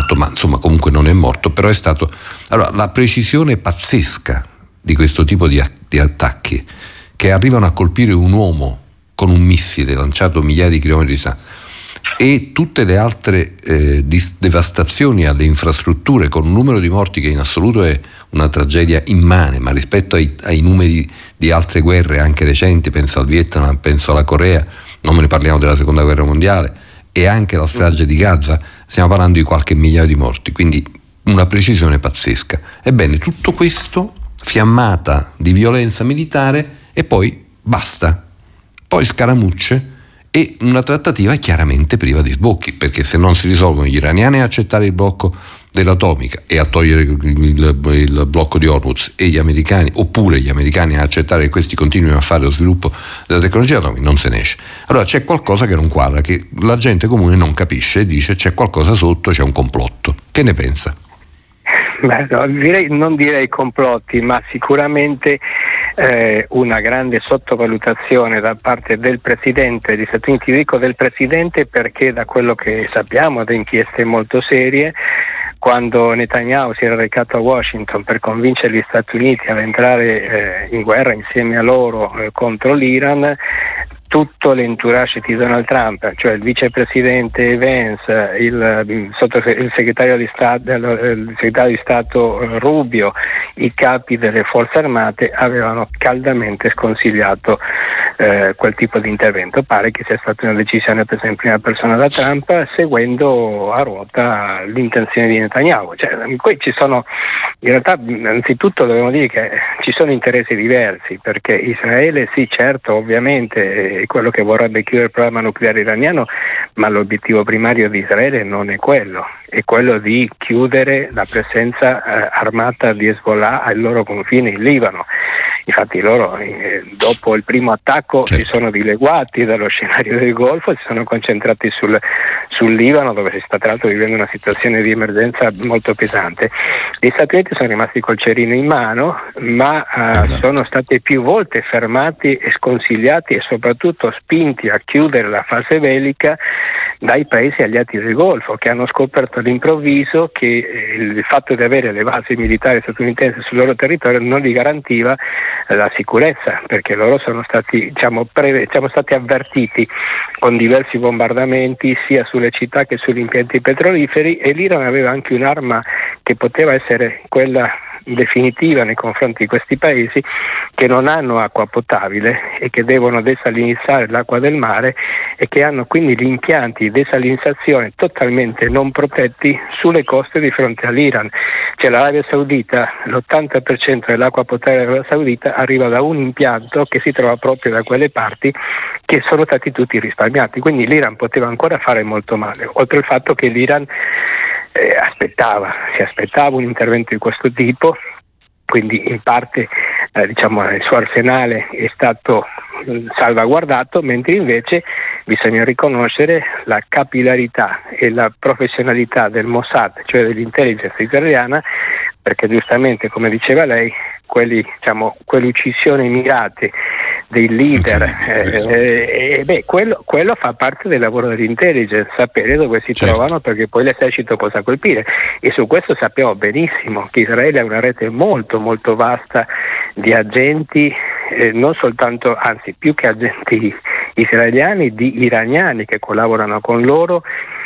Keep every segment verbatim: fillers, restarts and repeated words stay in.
morto, ma insomma comunque non è morto, però è stato... Allora, la precisione pazzesca di questo tipo di, di attacchi, che arrivano a colpire un uomo con un missile lanciato migliaia di chilometri di distanza, e tutte le altre eh, devastazioni alle infrastrutture, con un numero di morti che in assoluto è una tragedia immane, ma rispetto ai, ai numeri di altre guerre anche recenti, penso al Vietnam, penso alla Corea, non me ne parliamo della seconda guerra mondiale, e anche la strage di Gaza, stiamo parlando di qualche migliaio di morti, quindi una precisione pazzesca. Ebbene, tutto questo fiammata di violenza militare e poi basta, poi scaramucce e una trattativa chiaramente priva di sbocchi, perché se non si risolvono gli iraniani a accettare il blocco dell'atomica e a togliere il, il, il blocco di Hormuz, e gli americani, oppure gli americani a accettare che questi continuino a fare lo sviluppo della tecnologia atomica, non se ne esce. Allora c'è qualcosa che non quadra, che la gente comune non capisce, e dice c'è qualcosa sotto, c'è un complotto. Che ne pensa? Beh, no, direi, non direi complotti, ma sicuramente eh, una grande sottovalutazione da parte del Presidente degli Stati Uniti. Dico del Presidente perché, da quello che sappiamo da inchieste molto serie, quando Netanyahu si era recato a Washington per convincere gli Stati Uniti ad entrare eh, in guerra insieme a loro eh, contro l'Iran, tutto l'entourage di Donald Trump, cioè il vicepresidente Vance, il, il, il segretario di Stato, il segretario di Stato Rubio, i capi delle forze armate avevano caldamente sconsigliato eh, quel tipo di intervento. Pare che sia stata una decisione presa in prima persona da Trump, seguendo a ruota l'intenzione di Netanyahu. Cioè, qui ci sono, in realtà, innanzitutto dobbiamo dire che ci sono interessi diversi, perché Israele sì, certo, ovviamente è quello che vorrebbe chiudere il programma nucleare iraniano, ma l'obiettivo primario di Israele non è quello, è quello di chiudere la presenza eh, armata di Hezbollah ai loro confini in Libano. Infatti loro eh, dopo il primo attacco si sono dileguati dallo scenario del Golfo e si sono concentrati sul, sul Libano, dove si sta tra l'altro vivendo una situazione di emergenza molto pesante. Gli Stati Uniti sono rimasti col cerino in mano, ma eh, esatto. sono stati più volte fermati e sconsigliati e soprattutto spinti a chiudere la fase bellica dai paesi alleati del Golfo, che hanno scoperto all'improvviso che eh, il fatto di avere le basi militari statunitensi sul loro territorio non gli garantiva la sicurezza, perché loro sono stati diciamo, pre- siamo stati avvertiti con diversi bombardamenti sia sulle città che sugli impianti petroliferi, e l'Iran aveva anche un'arma che poteva essere quella definitiva nei confronti di questi paesi che non hanno acqua potabile e che devono desalinizzare l'acqua del mare, e che hanno quindi gli impianti di desalinizzazione totalmente non protetti sulle coste di fronte all'Iran. Cioè l'Arabia Saudita, l'ottanta per cento dell'acqua potabile dell'Arabia Saudita arriva da un impianto che si trova proprio da quelle parti, che sono stati tutti risparmiati. Quindi l'Iran poteva ancora fare molto male, oltre al fatto che l'Iran Eh, aspettava, si aspettava un intervento di questo tipo, quindi in parte eh, diciamo il suo arsenale è stato eh, salvaguardato, mentre invece bisogna riconoscere la capillarità e la professionalità del Mossad, cioè dell'intelligence israeliana, perché giustamente, come diceva lei, quelli, diciamo, quelle uccisioni mirate dei leader, eh, eh, beh, quello, quello fa parte del lavoro dell'intelligence, sapere dove si certo. trovano, perché poi l'esercito possa colpire, e su questo sappiamo benissimo che Israele ha una rete molto molto vasta di agenti, eh, non soltanto, anzi più che agenti israeliani, di iraniani che collaborano con loro,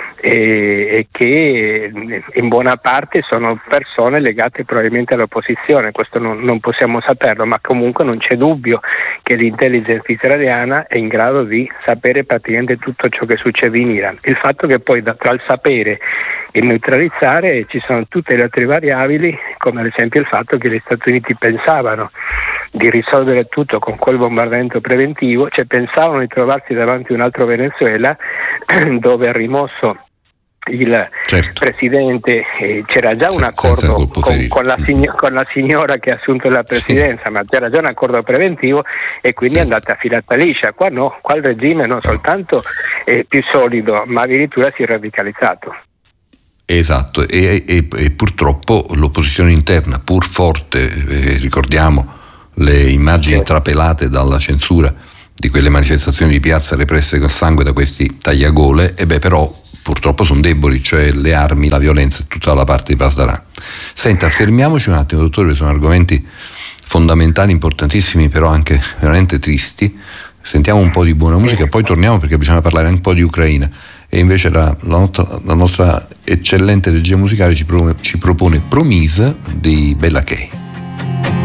e che in buona parte sono persone legate probabilmente all'opposizione. Questo non, non possiamo saperlo, ma comunque non c'è dubbio che l'intelligence israeliana è in grado di sapere praticamente tutto ciò che succede in Iran. Il fatto che poi da, tra il sapere e neutralizzare ci sono tutte le altre variabili, come ad esempio il fatto che gli Stati Uniti pensavano di risolvere tutto con quel bombardamento preventivo, cioè pensavano di trovarsi davanti a un altro Venezuela dove ha rimosso il certo. presidente, eh, c'era già un accordo con, con, la sign- con la signora che ha assunto la presidenza, sì. ma c'era già un accordo preventivo, e quindi certo. è andata affilata liscia. Qua no, qua il regime non soltanto è più solido, ma addirittura si è radicalizzato. Esatto, e, e, e purtroppo l'opposizione interna, pur forte, eh, ricordiamo le immagini sì. trapelate dalla censura di quelle manifestazioni di piazza represse con sangue da questi tagliagole, e beh però purtroppo sono deboli, cioè le armi, la violenza e tutta la parte di Pasdaran. Senta, fermiamoci un attimo, dottore, sono argomenti fondamentali, importantissimi, però anche veramente tristi. Sentiamo un po' di buona musica e poi torniamo, perché bisogna parlare anche un po' di Ucraina, e invece la, la, nostra, la nostra eccellente regia musicale ci, pro, ci propone Promise di Bella Kay.